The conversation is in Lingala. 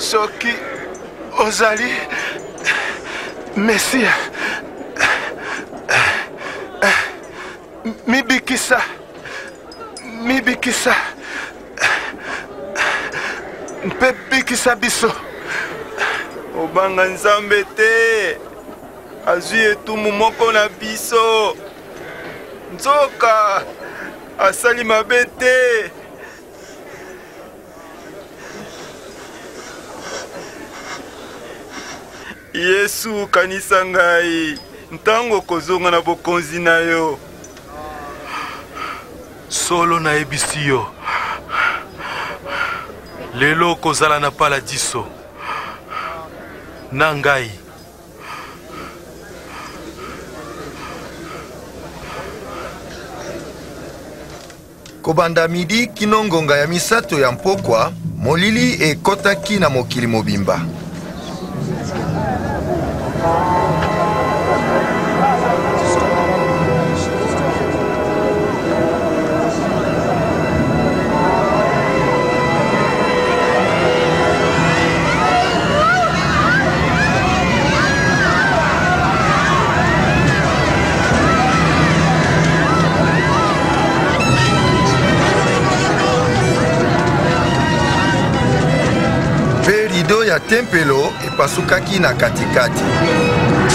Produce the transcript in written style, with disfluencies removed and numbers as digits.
soki ozali Mesia, mibikisa mpe bikisa biso. Obanga Nzambe te, azwi etumu moko na biso. Nzoka asali mabe te. Yesu kanisa ngai, ntango kozonga na bokonzi na yo. Solo na ebisi yo, lelo kozala na paladiso na ngai. Kobanda midi kino ngonga ya misato ya mpokwa, molili ekotaki na mokili mobimba. Rido ya tempelo epasukaki na katikati.